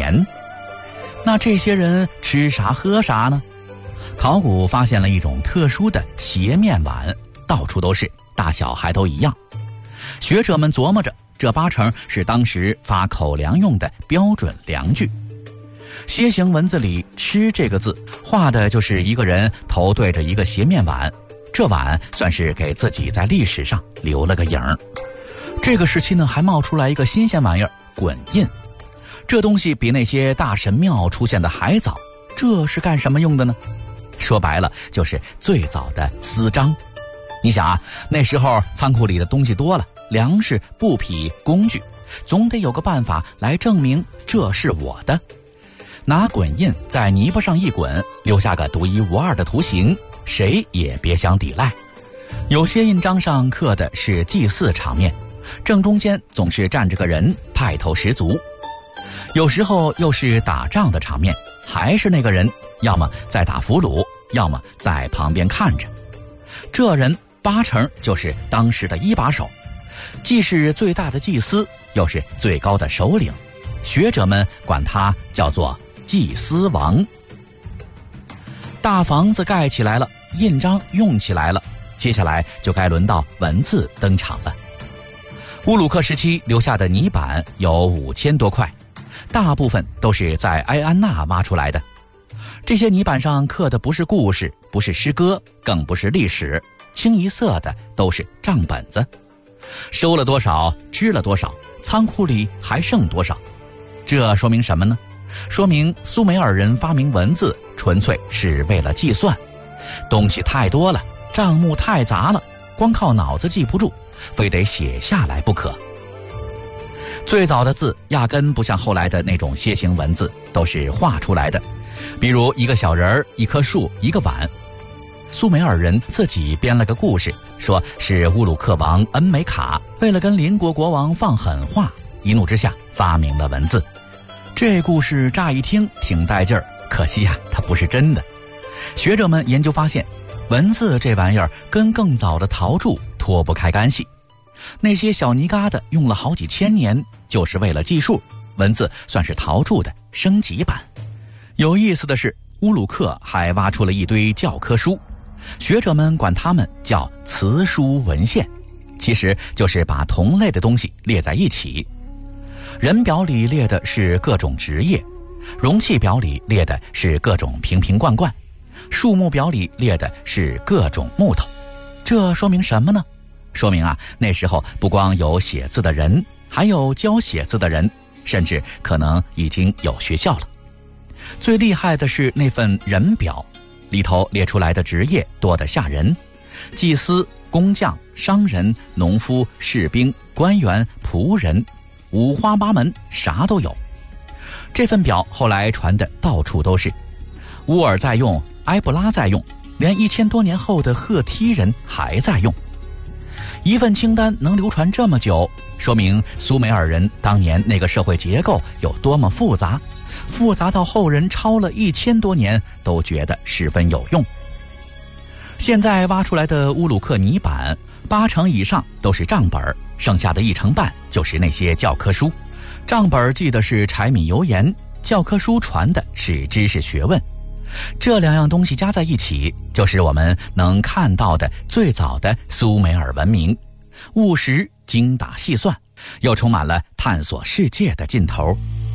年。那这些人吃啥喝啥呢？考古发现了一种特殊的斜面碗，到处都是，大小还都一样。学者们琢磨着，这八成是当时发口粮用的标准量具。楔形文字里吃这个字画的就是一个人头对着一个斜面碗，这碗算是给自己在历史上留了个影儿。这个时期呢，还冒出来一个新鲜玩意儿——滚印。这东西比那些大神庙出现的还早，这是干什么用的呢？说白了就是最早的私章。你想啊，那时候仓库里的东西多了，粮食、布匹、工具，总得有个办法来证明这是我的。拿滚印在泥巴上一滚，留下个独一无二的图形，谁也别想抵赖。有些印章上刻的是祭祀场面，正中间总是站着个人，派头十足。有时候又是打仗的场面，还是那个人，要么在打俘虏，要么在旁边看着。这人八成就是当时的一把手，既是最大的祭司，又是最高的首领。学者们管他叫做祭司王。大房子盖起来了，印章用起来了，接下来就该轮到文字登场了。乌鲁克时期留下的泥板有5000多块，大部分都是在埃安纳挖出来的。这些泥板上刻的不是故事，不是诗歌，更不是历史，清一色的都是账本子。收了多少，支了多少，仓库里还剩多少。这说明什么呢？说明苏美尔人发明文字纯粹是为了计算，东西太多了，账目太杂了，光靠脑子记不住，非得写下来不可。最早的字压根不像后来的那种楔形文字，都是画出来的，比如一个小人儿、一棵树、一个碗。苏美尔人自己编了个故事，说是乌鲁克王恩梅卡为了跟邻国国王放狠话，一怒之下发明了文字。这故事乍一听挺带劲儿，可惜呀，它不是真的。学者们研究发现，文字这玩意儿跟更早的陶铸脱不开干系。那些小泥疙瘩用了好几千年，就是为了计数，文字算是陶铸的升级版。有意思的是，乌鲁克还挖出了一堆教科书，学者们管它们叫词书文献，其实就是把同类的东西列在一起。人表里列的是各种职业，容器表里列的是各种瓶瓶罐罐，树木表里列的是各种木头。这说明什么呢？说明啊，那时候不光有写字的人，还有教写字的人，甚至可能已经有学校了。最厉害的是那份人表，里头列出来的职业多得吓人，祭司、工匠、商人、农夫、士兵、官员、仆人，五花八门，啥都有。这份表后来传的到处都是，乌尔在用，埃布拉在用，连1000多年后的赫梯人还在用。一份清单能流传这么久，说明苏美尔人当年那个社会结构有多么复杂，复杂到后人抄了1000多年都觉得十分有用。现在挖出来的乌鲁克泥板，8成以上都是账本，剩下的1成半就是那些教科书。账本记的是柴米油盐，教科书传的是知识学问。这两样东西加在一起，就是我们能看到的最早的苏美尔文明，务实、精打细算，又充满了探索世界的劲头。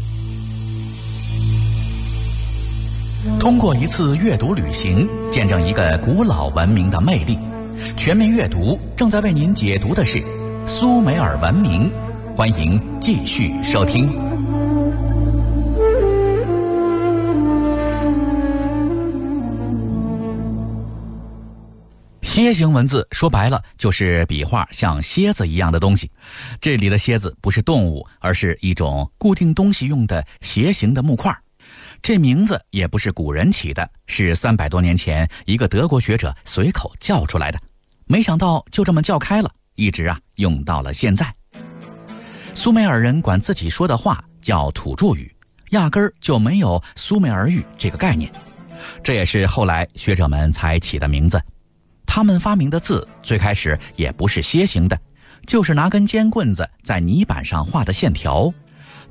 通过一次阅读旅行，见证一个古老文明的魅力。全民阅读正在为您解读的是苏美尔文明，欢迎继续收听。楔形文字说白了就是笔画像蝎子一样的东西，这里的蝎子不是动物，而是一种固定东西用的楔形的木块。这名字也不是古人起的，是300多年前一个德国学者随口叫出来的，没想到就这么叫开了，一直用到了现在。苏美尔人管自己说的话叫土著语，压根儿就没有苏美尔语这个概念，这也是后来学者们才起的名字。他们发明的字最开始也不是楔形的，就是拿根尖棍子在泥板上画的线条。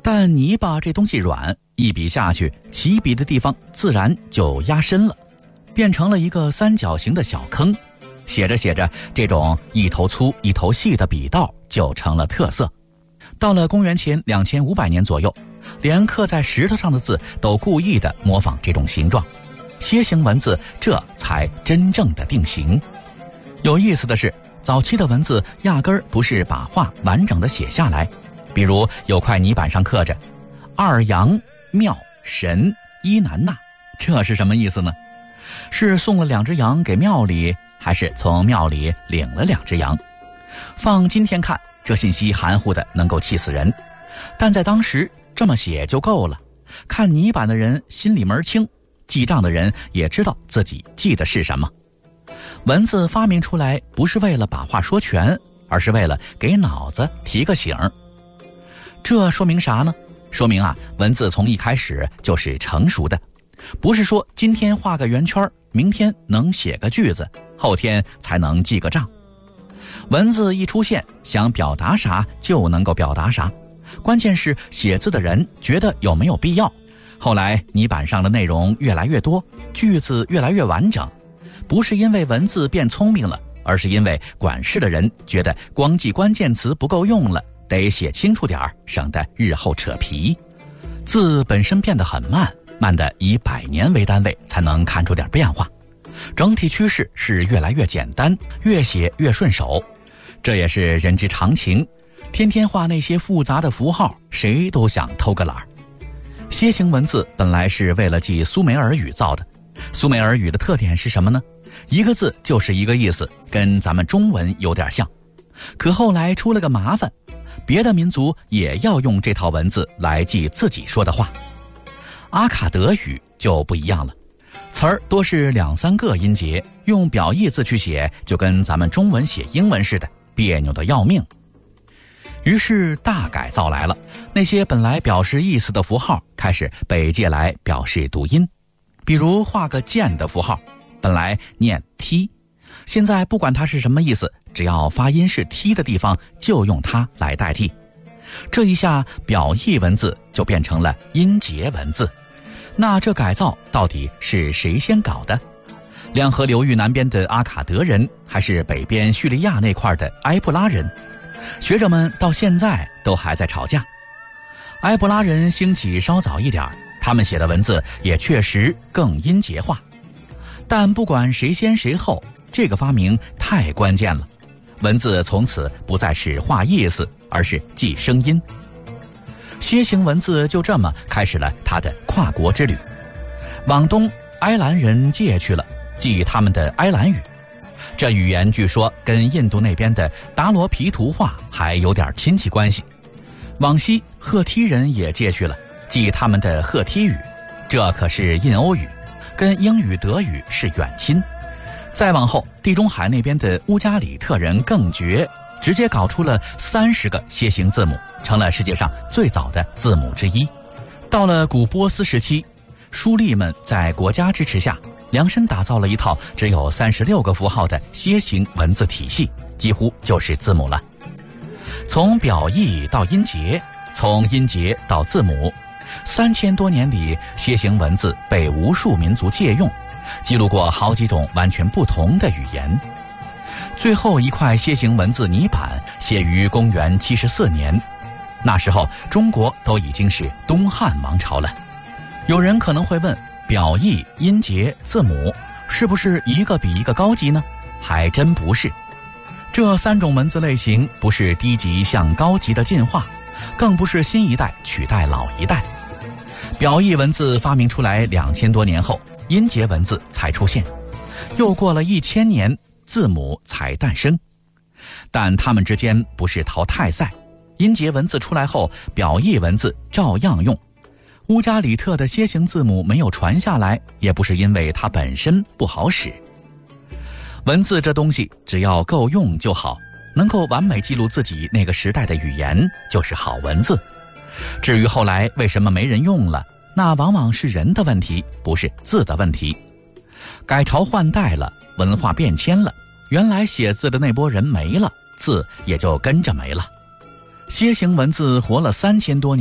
但泥巴这东西软，一笔下去，起笔的地方自然就压深了，变成了一个三角形的小坑。写着写着，这种一头粗一头细的笔道就成了特色。到了公元前2500年左右，连刻在石头上的字都故意的模仿这种形状，楔形文字这才真正的定型。有意思的是，早期的文字压根儿不是把话完整的写下来，比如有块泥板上刻着二阳庙神伊南娜，这是什么意思呢？是送了2只羊给庙里，还是从庙里领了2只羊？放今天看，这信息含糊的能够气死人，但在当时这么写就够了。看泥板的人心里门清，记账的人也知道自己记的是什么。文字发明出来不是为了把话说全，而是为了给脑子提个醒。这说明啥呢？说明文字从一开始就是成熟的，不是说今天画个圆圈，明天能写个句子，后天才能记个账。文字一出现，想表达啥就能够表达啥，关键是写字的人觉得有没有必要。后来泥板上的内容越来越多，句子越来越完整，不是因为文字变聪明了，而是因为管事的人觉得光记关键词不够用了，得写清楚点儿，省得日后扯皮。字本身变得很慢，慢的以100年为单位才能看出点变化。整体趋势是越来越简单，越写越顺手，这也是人之常情。天天画那些复杂的符号，谁都想偷个懒儿。楔形文字本来是为了记苏美尔语造的，苏美尔语的特点是什么呢？一个字就是一个意思，跟咱们中文有点像。可后来出了个麻烦，别的民族也要用这套文字来记自己说的话。阿卡德语就不一样了，词儿多是2、3个音节，用表意字去写，就跟咱们中文写英文似的，别扭的要命。于是大改造来了，那些本来表示意思的符号开始被借来表示读音。比如画个剑的符号，本来念 T， 现在不管它是什么意思，只要发音是 T 的地方就用它来代替。这一下表意文字就变成了音节文字。那这改造到底是谁先搞的？两河流域南边的阿卡德人，还是北边叙利亚那块的埃布拉人？学者们到现在都还在吵架。埃布拉人兴起稍早一点，他们写的文字也确实更音节化。但不管谁先谁后，这个发明太关键了，文字从此不再是画意思，而是记声音。楔形文字就这么开始了它的跨国之旅。往东，埃兰人借去了，记他们的埃兰语。这语言据说跟印度那边的达罗毗荼话还有点亲戚关系。往西，赫梯人也借去了，记他们的赫梯语，这可是印欧语，跟英语德语是远亲。再往后，地中海那边的乌加里特人更绝，直接搞出了30个楔形字母，成了世界上最早的字母之一。到了古波斯时期，书吏们在国家支持下，量身打造了一套只有36个符号的楔形文字体系，几乎就是字母了。从表意到音节，从音节到字母，3000多年里，楔形文字被无数民族借用，记录过好几种完全不同的语言。最后一块楔形文字泥板写于公元74年，那时候中国都已经是东汉王朝了。有人可能会问，表意、音节、字母是不是一个比一个高级呢？还真不是。这3种文字类型不是低级向高级的进化，更不是新一代取代老一代。表意文字发明出来2000多年后，音节文字才出现，又过了1000年，字母才诞生。但它们之间不是淘汰赛，音节文字出来后，表意文字照样用。乌加里特的楔形字母没有传下来，也不是因为它本身不好使。文字这东西只要够用就好，能够完美记录自己那个时代的语言就是好文字。至于后来为什么没人用了，那往往是人的问题，不是字的问题。改朝换代了，文化变迁了，原来写字的那波人没了，字也就跟着没了。楔形文字活了3000多年，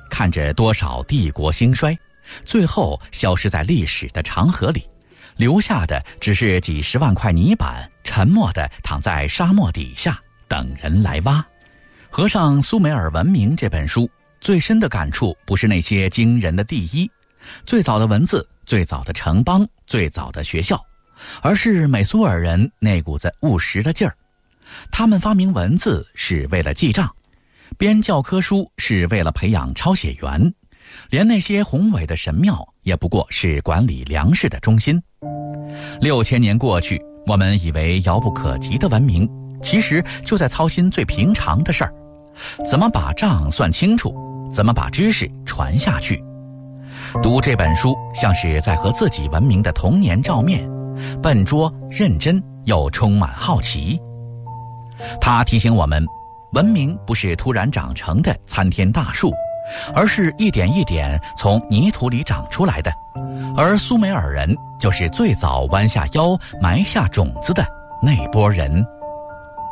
看着多少帝国兴衰，最后消失在历史的长河里，留下的只是几十万块泥板，沉默地躺在沙漠底下，等人来挖。合上《苏美尔文明》这本书，最深的感触不是那些惊人的第一，最早的文字，最早的城邦，最早的学校，而是美苏尔人那股子务实的劲儿。他们发明文字是为了记账，编教科书是为了培养抄写员，连那些宏伟的神庙也不过是管理粮食的中心。6000年过去，我们以为遥不可及的文明，其实就在操心最平常的事儿：怎么把账算清楚，怎么把知识传下去。读这本书像是在和自己文明的童年照面，笨拙、认真又充满好奇。它提醒我们，文明不是突然长成的参天大树，而是一点一点从泥土里长出来的。而苏美尔人就是最早弯下腰埋下种子的那波人。